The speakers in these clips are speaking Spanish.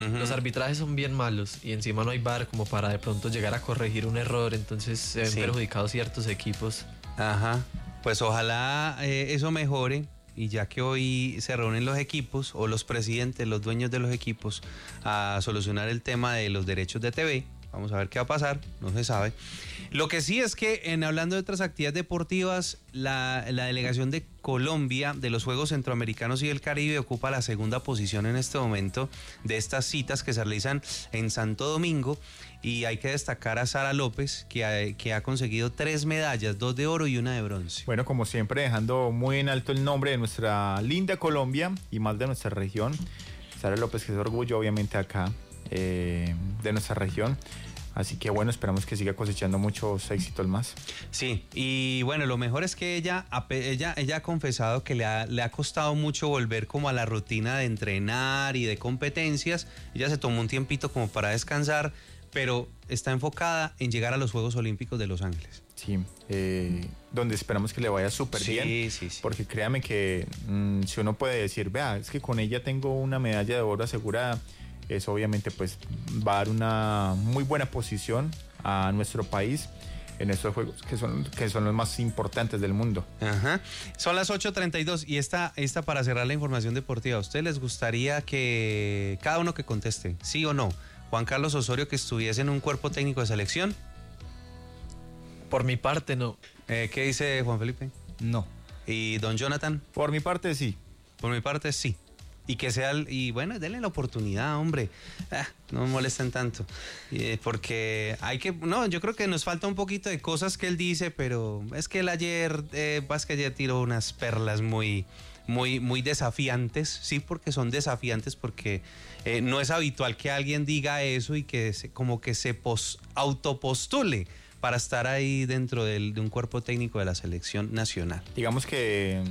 Los arbitrajes son bien malos y encima no hay VAR como para de pronto llegar a corregir un error, entonces se ven perjudicados ciertos equipos. Ajá, pues ojalá eso mejore. Y ya que hoy se reúnen los equipos o los presidentes, los dueños de los equipos a solucionar el tema de los derechos de TV, vamos a ver qué va a pasar, no se sabe. Lo que sí es que hablando de otras actividades deportivas, la delegación de Colombia de los Juegos Centroamericanos y del Caribe ocupa la segunda posición en este momento de estas citas que se realizan en Santo Domingo, y hay que destacar a Sara López que ha conseguido 3 medallas, 2 de oro y 1 de bronce. Bueno, como siempre, dejando muy en alto el nombre de nuestra linda Colombia y más de nuestra región. Sara López, que es orgullo obviamente acá de nuestra región. Así que bueno, esperamos que siga cosechando muchos éxitos más. Sí, y bueno, lo mejor es que ella ha confesado que le ha costado mucho volver como a la rutina de entrenar y de competencias. Ella se tomó un tiempito como para descansar, pero está enfocada en llegar a los Juegos Olímpicos de Los Ángeles. Sí, donde esperamos que le vaya súper bien. Sí. Porque créame que si uno puede decir, vea, es que con ella tengo una medalla de oro asegurada, eso obviamente pues va a dar una muy buena posición a nuestro país en estos juegos que son los más importantes del mundo. Ajá. Son las 8:32 y esta para cerrar la información deportiva. ¿A ustedes les gustaría que cada uno que conteste, sí o no, Juan Carlos Osorio que estuviese en un cuerpo técnico de selección? Por mi parte, no. ¿Qué dice Juan Felipe? No. ¿Y don Jonathan? Por mi parte, sí. Por mi parte, sí. Y que sea, y bueno, denle la oportunidad, hombre. No me molesten tanto. Porque yo creo que nos falta un poquito de cosas que él dice, pero es que él ayer tiró unas perlas muy desafiantes, sí, porque son desafiantes, porque no es habitual que alguien diga eso y que como que se autopostule para estar ahí dentro de un cuerpo técnico de la selección nacional. Digamos que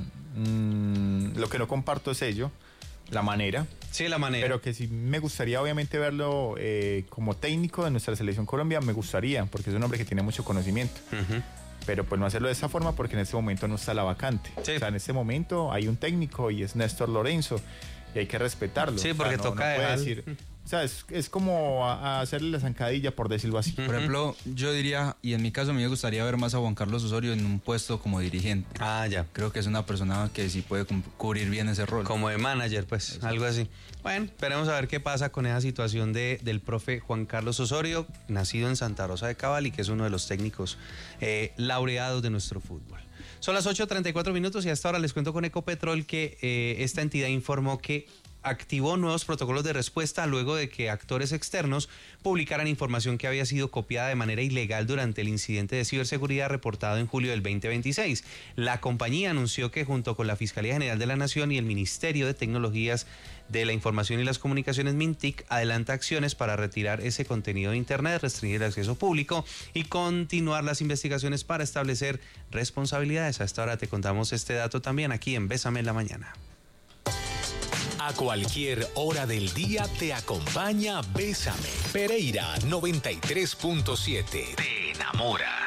lo que no comparto es ello. La manera. Sí, la manera. Pero que sí me gustaría obviamente verlo como técnico de nuestra selección Colombia, me gustaría, porque es un hombre que tiene mucho conocimiento. Uh-huh. Pero pues no hacerlo de esa forma porque en este momento no está la vacante. Sí. O sea, en este momento hay un técnico y es Néstor Lorenzo y hay que respetarlo. Sí, porque no toca puede dejar... decir... O sea, es como hacerle la zancadilla, por decirlo así. Por ejemplo, yo diría, y en mi caso a mí me gustaría ver más a Juan Carlos Osorio en un puesto como dirigente. Ah, ya. Creo que es una persona que sí puede cubrir bien ese rol. Como de manager, pues, exacto. Algo así. Bueno, esperemos a ver qué pasa con esa situación del profe Juan Carlos Osorio, nacido en Santa Rosa de Cabal y que es uno de los técnicos laureados de nuestro fútbol. Son las 8:34 y hasta ahora les cuento con Ecopetrol que esta entidad informó que activó nuevos protocolos de respuesta luego de que actores externos publicaran información que había sido copiada de manera ilegal durante el incidente de ciberseguridad reportado en julio del 2026. La compañía anunció que junto con la Fiscalía General de la Nación y el Ministerio de Tecnologías de la Información y las Comunicaciones, MINTIC, adelanta acciones para retirar ese contenido de Internet, restringir el acceso público y continuar las investigaciones para establecer responsabilidades. A esta hora te contamos este dato también aquí en Bésame en la Mañana. A cualquier hora del día te acompaña Bésame. Pereira 93.7. Te enamora.